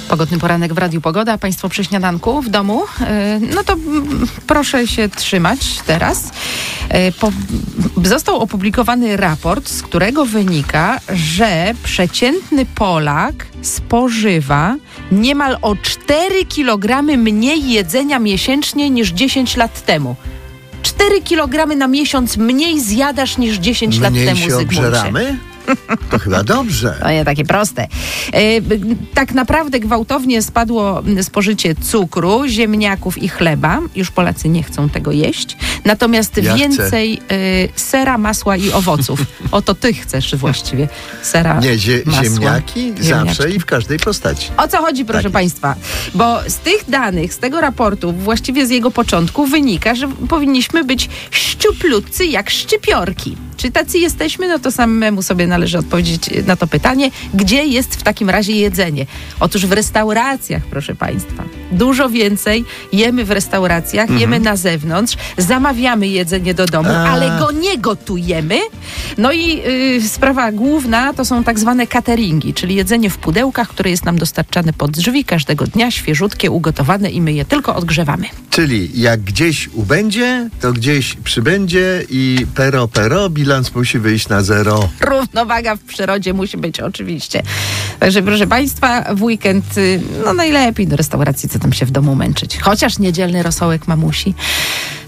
Pogodny poranek w Radiu Pogoda, a Państwo przy śniadanku w domu. No to proszę się trzymać teraz. Został opublikowany raport, z którego wynika, że przeciętny Polak spożywa niemal o 4 kg mniej jedzenia miesięcznie niż 10 lat temu. 4 kg na miesiąc mniej zjadasz niż 10 lat temu, Mniej się obżeramy? To chyba dobrze. To nie takie proste. Tak naprawdę gwałtownie spadło spożycie cukru, ziemniaków i chleba. Już Polacy nie chcą tego jeść. Natomiast więcej sera, masła i owoców. Oto ty chcesz właściwie sera, masła. Ziemniaki zawsze i w każdej postaci. O co chodzi, proszę Państwa? Bo z tych danych, z tego raportu, właściwie z jego początku wynika, że powinniśmy być szczuplutcy jak szczypiorki. Czy tacy jesteśmy? No to samemu sobie należy odpowiedzieć na to pytanie, gdzie jest w takim razie jedzenie? Otóż w restauracjach, proszę Państwa. Dużo więcej jemy w restauracjach, jemy na zewnątrz, zamawiamy jedzenie do domu, ale go nie gotujemy. No i sprawa główna to są tak zwane cateringi, czyli jedzenie w pudełkach, które jest nam dostarczane pod drzwi każdego dnia, świeżutkie, ugotowane i my je tylko odgrzewamy. Czyli jak gdzieś ubędzie, to gdzieś przybędzie i pero, bilans musi wyjść na zero. Równowaga w przyrodzie musi być oczywiście. Także proszę Państwa, w weekend no najlepiej do restauracji, co tam się w domu męczyć. Chociaż niedzielny rosołek mamusi.